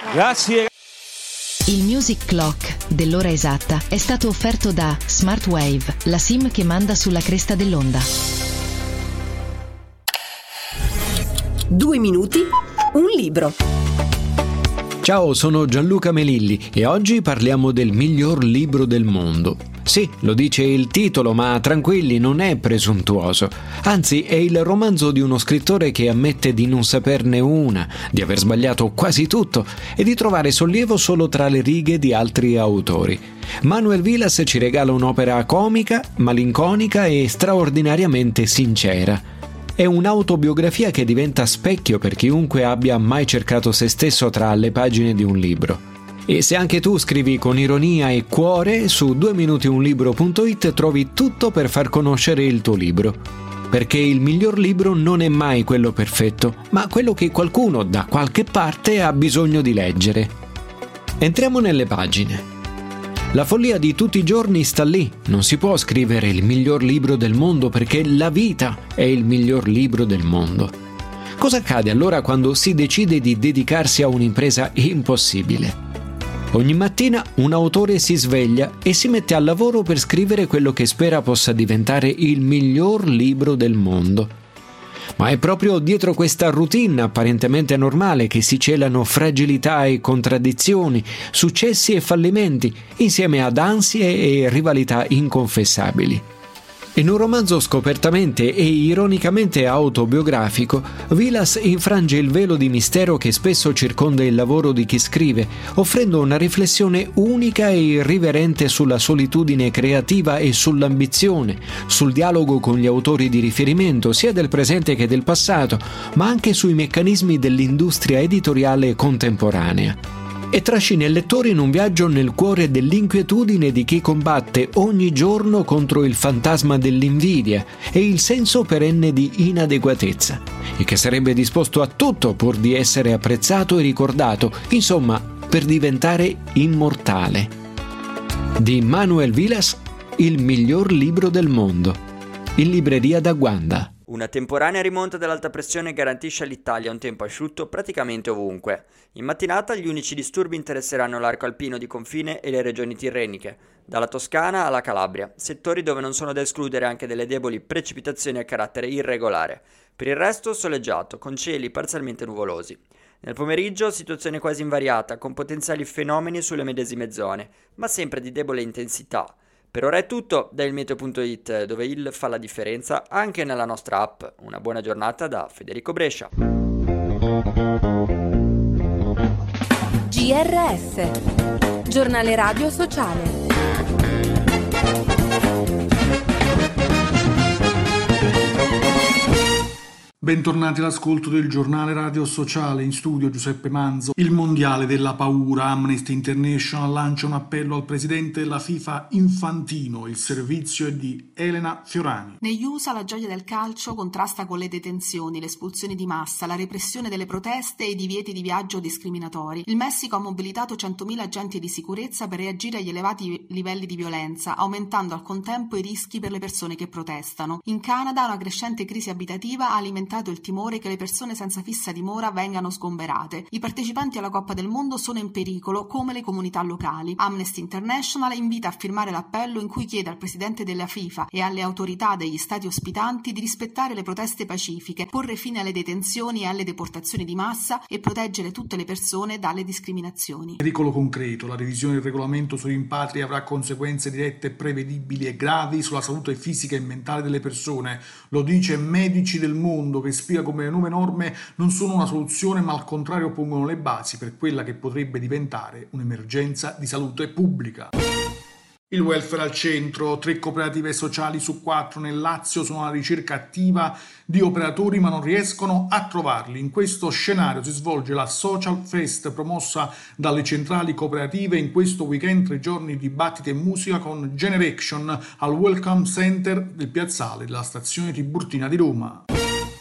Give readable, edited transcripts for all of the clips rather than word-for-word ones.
Grazie. Il Music Clock dell'ora esatta è stato offerto da Smartwave, la SIM che manda sulla cresta dell'onda. 2 minuti, un libro. Ciao, sono Gianluca Melilli e oggi parliamo del miglior libro del mondo. Sì, lo dice il titolo, ma tranquilli, non è presuntuoso. Anzi, è il romanzo di uno scrittore che ammette di non saperne una, di aver sbagliato quasi tutto e di trovare sollievo solo tra le righe di altri autori. Manuel Vilas ci regala un'opera comica, malinconica e straordinariamente sincera. È un'autobiografia che diventa specchio per chiunque abbia mai cercato se stesso tra le pagine di un libro. E se anche tu scrivi con ironia e cuore, su 2minuti1libro.it trovi tutto per far conoscere il tuo libro. Perché il miglior libro non è mai quello perfetto, ma quello che qualcuno da qualche parte ha bisogno di leggere. Entriamo nelle pagine. La follia di tutti i giorni sta lì. Non si può scrivere il miglior libro del mondo perché la vita è il miglior libro del mondo. Cosa accade allora quando si decide di dedicarsi a un'impresa impossibile? Ogni mattina un autore si sveglia e si mette al lavoro per scrivere quello che spera possa diventare il miglior libro del mondo. Ma è proprio dietro questa routine apparentemente normale che si celano fragilità e contraddizioni, successi e fallimenti, insieme ad ansie e rivalità inconfessabili. In un romanzo scopertamente e ironicamente autobiografico, Vilas infrange il velo di mistero che spesso circonda il lavoro di chi scrive, offrendo una riflessione unica e irriverente sulla solitudine creativa e sull'ambizione, sul dialogo con gli autori di riferimento, sia del presente che del passato, ma anche sui meccanismi dell'industria editoriale contemporanea. E trascina il lettore in un viaggio nel cuore dell'inquietudine di chi combatte ogni giorno contro il fantasma dell'invidia e il senso perenne di inadeguatezza, e che sarebbe disposto a tutto pur di essere apprezzato e ricordato, insomma, per diventare immortale. Di Manuel Vilas, il miglior libro del mondo. In libreria da Guanda. Una temporanea rimonta dell'alta pressione garantisce all'Italia un tempo asciutto praticamente ovunque. In mattinata gli unici disturbi interesseranno l'arco alpino di confine e le regioni tirreniche, dalla Toscana alla Calabria, settori dove non sono da escludere anche delle deboli precipitazioni a carattere irregolare. Per il resto soleggiato, con cieli parzialmente nuvolosi. Nel pomeriggio situazione quasi invariata, con potenziali fenomeni sulle medesime zone, ma sempre di debole intensità. Per ora è tutto da ilmeteo.it, dove il fa la differenza anche nella nostra app. Una buona giornata da Federico Brescia. GRS, giornale radio sociale. Bentornati all'ascolto del giornale radio sociale, in studio Giuseppe Manzo. Il mondiale della paura. Amnesty International lancia un appello al presidente della FIFA Infantino. Il servizio è di Elena Fiorani. Negli USA la gioia del calcio contrasta con le detenzioni, le espulsioni di massa, la repressione delle proteste e i divieti di viaggio discriminatori. Il Messico ha mobilitato 100.000 agenti di sicurezza per reagire agli elevati livelli di violenza, aumentando al contempo i rischi per le persone che protestano. In Canada una crescente crisi abitativa ha alimentato il timore che le persone senza fissa dimora vengano sgomberate. I partecipanti alla Coppa del Mondo sono in pericolo, come le comunità locali. Amnesty International invita a firmare l'appello in cui chiede al presidente della FIFA e alle autorità degli stati ospitanti di rispettare le proteste pacifiche, porre fine alle detenzioni e alle deportazioni di massa e proteggere tutte le persone dalle discriminazioni. Pericolo concreto. La revisione del regolamento sui rimpatri avrà conseguenze dirette, prevedibili e gravi sulla salute fisica e mentale delle persone. Lo dice Medici del Mondo, che spiega come le nuove norme non sono una soluzione ma al contrario pongono le basi per quella che potrebbe diventare un'emergenza di salute pubblica. Il welfare al centro. 3 cooperative sociali su 4 nel Lazio sono alla ricerca attiva di operatori ma non riescono a trovarli. In questo scenario si svolge la Social Fest promossa dalle centrali cooperative. In questo weekend 3 giorni di dibattiti e musica con Generation al Welcome Center del piazzale della stazione Tiburtina di Roma.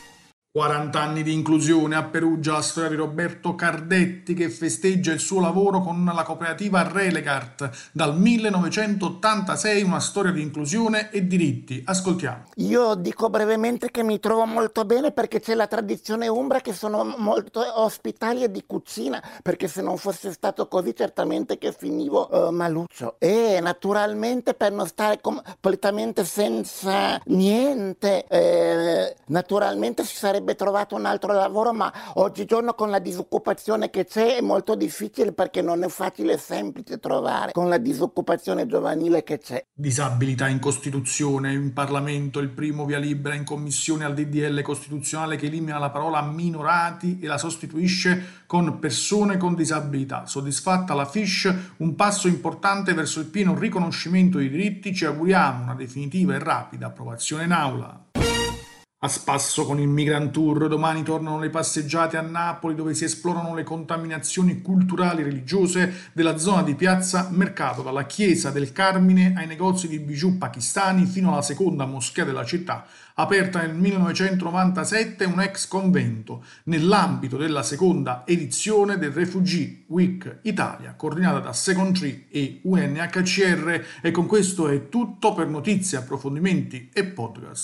40 anni di inclusione a Perugia, la storia di Roberto Cardetti che festeggia il suo lavoro con la cooperativa Relegart. Dal 1986 una storia di inclusione e diritti. Ascoltiamo. Io dico brevemente che mi trovo molto bene perché c'è la tradizione umbra che sono molto ospitali e di cucina, perché se non fosse stato così certamente che finivo maluccio. E naturalmente per non stare completamente senza niente, naturalmente si sarebbe trovato un altro lavoro, ma oggigiorno con la disoccupazione che c'è è molto difficile perché non è facile e semplice trovare con la disoccupazione giovanile che c'è. Disabilità in Costituzione, in Parlamento il primo via libera in commissione al DDL costituzionale che elimina la parola minorati e la sostituisce con persone con disabilità. Soddisfatta la FISH, un passo importante verso il pieno riconoscimento dei diritti, ci auguriamo una definitiva e rapida approvazione in aula. A spasso con il Migrantour, domani tornano le passeggiate a Napoli dove si esplorano le contaminazioni culturali e religiose della zona di Piazza Mercato, dalla chiesa del Carmine ai negozi di bijou pakistani fino alla seconda moschea della città, aperta nel 1997, un ex convento, nell'ambito della seconda edizione del Refugee Week Italia, coordinata da Second Tree e UNHCR. E con questo è tutto. Per notizie, approfondimenti e podcast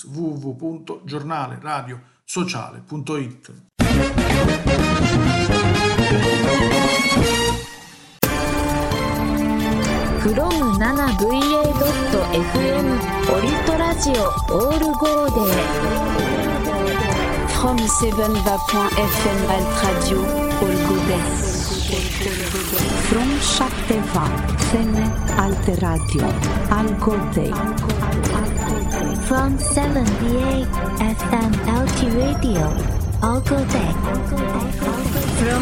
www.giornaleradiosociale.it. from 7va.fm オリトラジオオールゴーデー from 7va.fm Alt Radio All Godet from 7va.fm Alt Radio All Godet from 7va.fm Alt Radio All Godet from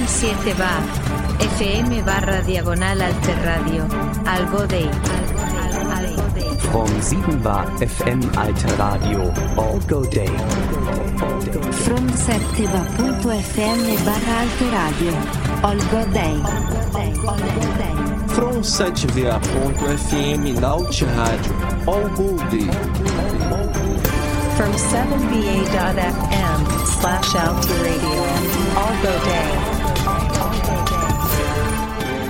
7va.fm/diagonal Alter Radio Algo Day From 7va.fm Alter Radio Algo Day From 7va.fm/Alter Radio Algo Day From 7va.fm Alter Radio Algo Day From 7va.fm/Alter Radio Algo Day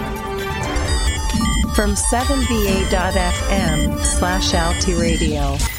From 7va.fm/Alter Radio